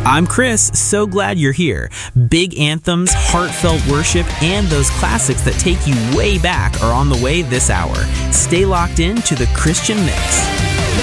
I'm Chris, so glad you're here. Big anthems, heartfelt worship, and those classics that take you way back are on the way this hour. Stay locked in to the Christian Mix.